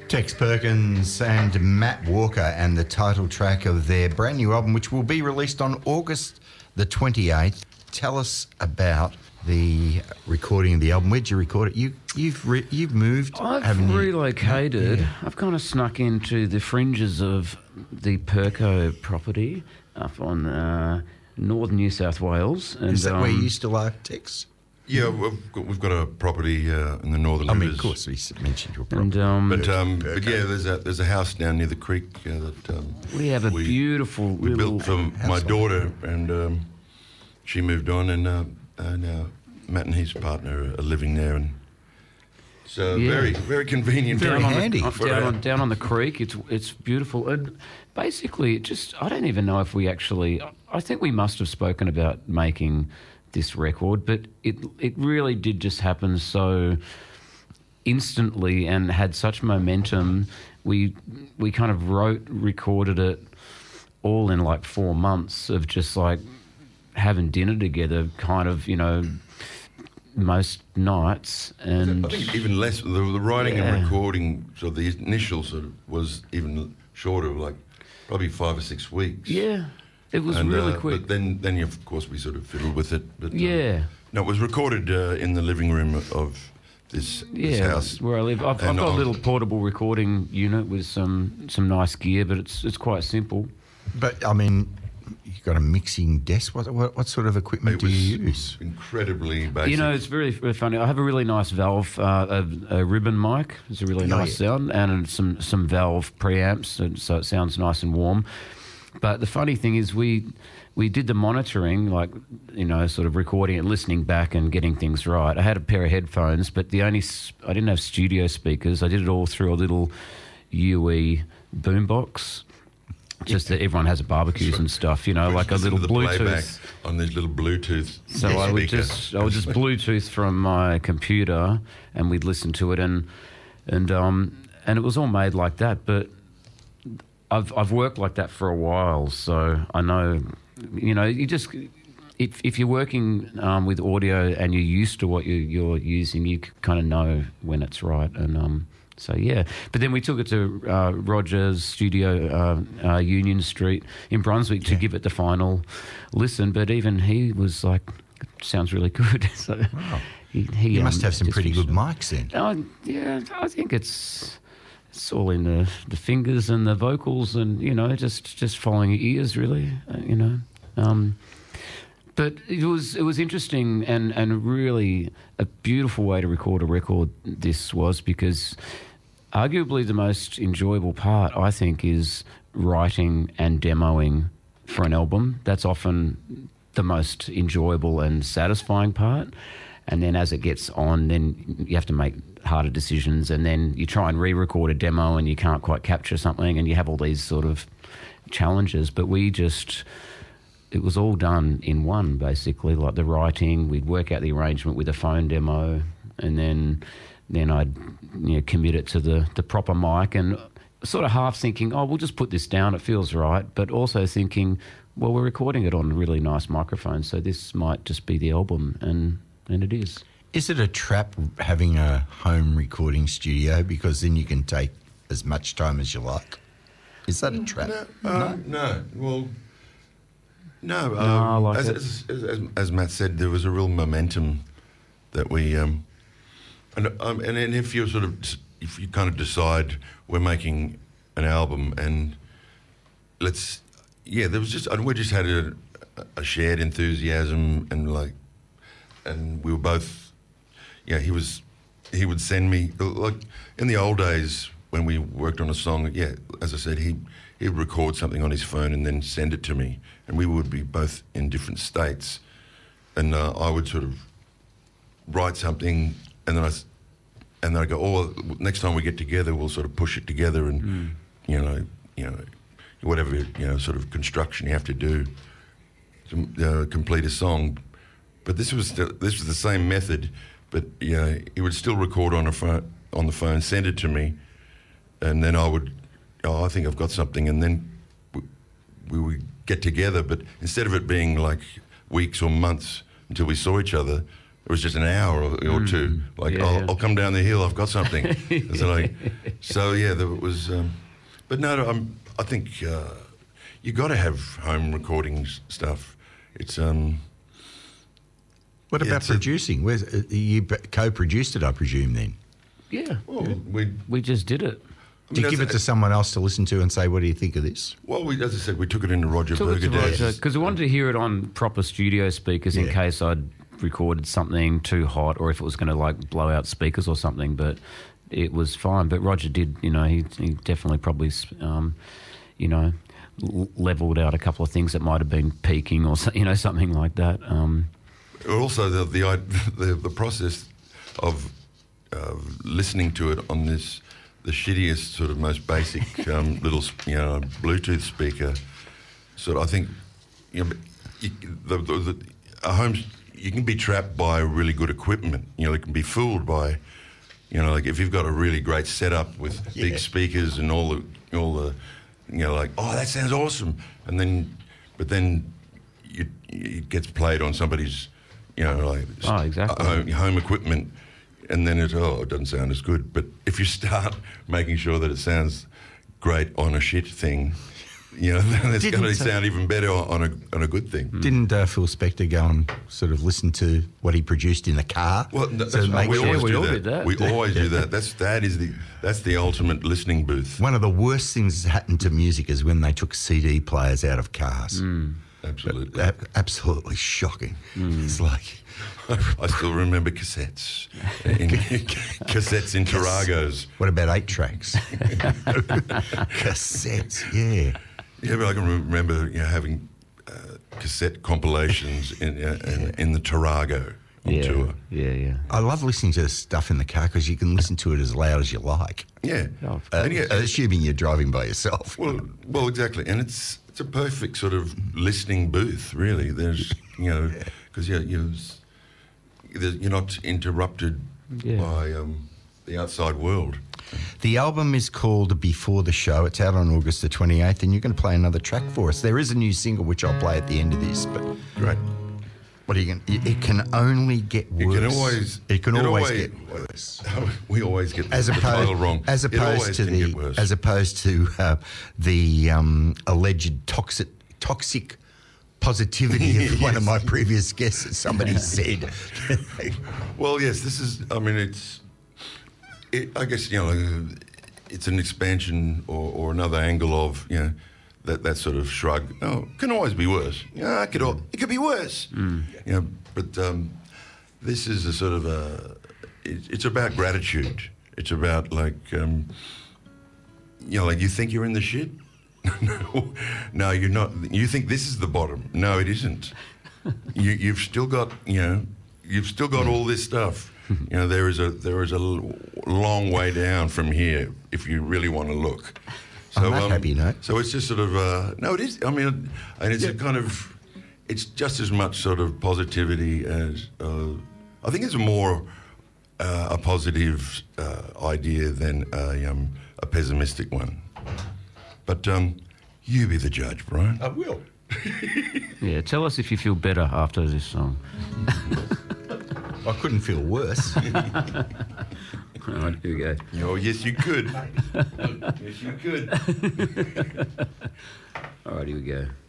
Tex Perkins and Matt Walker, and the title track of their brand new album, which will be released on August the 28th. Tell us about the recording of the album. Where'd you record it? You've moved. I've relocated. Yeah. I've kind of snuck into the fringes of the Perko property up on northern New South Wales. And, is that where you still are, Tex? Yeah, we've got a property in the Northern Rivers. I mean, of course, we mentioned your property. But yeah, there's a house down near the creek that we have a beautiful. We built for my daughter, and she moved on, and now Matt and his partner are living there, and so very, very convenient, very handy. Down on the creek, it's beautiful, and basically, I don't even know if we actually. I think we must have spoken about making this record, but it really did just happen so instantly and had such momentum. We kind of recorded it all in like 4 months of just like having dinner together, kind of, most nights. And I think even less. The writing and recording, so the initial sort of was even shorter, like probably 5 or 6 weeks. Yeah. It was really quick. But then of course, we sort of fiddled with it. But, yeah. No, it was recorded in the living room of this house. Where I live. I've got a little portable recording unit with some nice gear, but it's quite simple. But, I mean, you've got a mixing desk. What sort of equipment do you use? Incredibly basic. It's very, very funny. I have a really nice Valve, a ribbon mic. It's a really nice sound, and some Valve preamps, so it sounds nice and warm. But the funny thing is we did the monitoring, like, sort of recording it, listening back and getting things right. I had a pair of headphones, but I didn't have studio speakers. I did it all through a little UE boombox. Just that everyone has barbecues and stuff, like a little Bluetooth. On these little Bluetooth. So I would just Bluetooth from my computer, and we'd listen to it, and it was all made like that. But I've worked like that for a while, so I know, you just if you're working with audio and you're used to what you're using, you kind of know when it's right, and so yeah. But then we took it to Roger's studio, Union Street in Brunswick, to give it the final listen. But even he was like, "Sounds really good." So wow. he must have some pretty good mics then. Yeah, I think it's all in the fingers and the vocals, and just following your ears, really. But it was interesting and really a beautiful way to record a record. This was, because arguably the most enjoyable part, I think, is writing and demoing for an album. That's often the most enjoyable and satisfying part. And then as it gets on, then you have to make harder decisions, and then you try and re-record a demo and you can't quite capture something, and you have all these sort of challenges. But it was all done in one, basically, like the writing. We'd work out the arrangement with a phone demo, and then I'd commit it to the proper mic, and sort of half thinking, oh, we'll just put this down, it feels right, but also thinking, well, we're recording it on a really nice microphone, so this might just be the album, and it is. Is it a trap having a home recording studio, because then you can take as much time as you like? Is that a trap? No. Well, no. I like as Matt said, there was a real momentum that we and if you kind of decide we're making an album, and we just had a shared enthusiasm, and we were both. Yeah, he would send me, like in the old days when we worked on a song. Yeah, as I said, he'd record something on his phone and then send it to me, and we would be both in different states, and I would sort of write something, and then I go, oh, next time we get together, we'll sort of push it together, and whatever sort of construction you have to do to complete a song. But this was the same method. But he would still record on the phone, send it to me, and then I would, I think I've got something, and then we would get together. But instead of it being like weeks or months until we saw each other, it was just an hour or two. Like, I'll come down the hill. I've got something. So yeah, there was. But no, I think you got to have home recordings stuff. It's What about producing? You co-produced it, I presume, then? Yeah. Well, we just did it. Do you give it to someone else to listen to and say, what do you think of this? Well, as I said, we took it into Roger Bergadez. Because we wanted to hear it on proper studio speakers in case I'd recorded something too hot or if it was going to like blow out speakers or something. But it was fine. But Roger did, he definitely probably, leveled out a couple of things that might have been peaking or something like that. Also, the process of listening to it on the shittiest sort of most basic little Bluetooth speaker. So I think a home, you can be trapped by really good equipment. It can be fooled by, like if you've got a really great setup with big speakers and all the like, oh, that sounds awesome, but then it gets played on somebody's home equipment. And then it doesn't sound as good. But if you start making sure that it sounds great on a shit thing, then it's going to sound even better on a good thing. Didn't Phil Spector go and sort of listen to what he produced in the car? Well, we always do that. We always do that. That's the ultimate listening booth. One of the worst things that happened to music is when they took CD players out of cars. Absolutely. Absolutely shocking. It's like... I still remember cassettes. Cassettes in Taragos. What about 8 tracks? Cassettes, yeah. Yeah, but I can remember having cassette compilations in the Tarago on tour. Yeah. I love listening to stuff in the car because you can listen to it as loud as you like. Yeah. Assuming you're driving by yourself. Well, exactly. And it's a perfect sort of listening booth, really. There's, because you're not interrupted by the outside world. The album is called Before the Show. It's out on August the 28th, and you're going to play another track for us. There is a new single, which I'll play at the end of this, but... Great. What are you going to... It can only get worse. It can always get worse. We always get the title wrong. As opposed to the alleged toxic positivity of one of my previous guests that somebody said. Well, yes, this is, I guess, it's an expansion or another angle of, that sort of shrug. Oh, it can always be worse. Yeah, it could be worse. But this is a sort of it's about gratitude. It's about like, like you think you're in the shit? No, you're not. You think this is the bottom. No, it isn't. You've still got, all this stuff. There is a long way down from here if you really want to look. So, on that happy note. So it's just sort of, no, it is. And it's a kind of, it's just as much sort of positivity as, I think it's more a positive idea than a pessimistic one. But you be the judge, Brian. I will. Yeah, tell us if you feel better after this song. I couldn't feel worse. All right, here we go. Oh, yes, you could. Yes, you could. All right, here we go.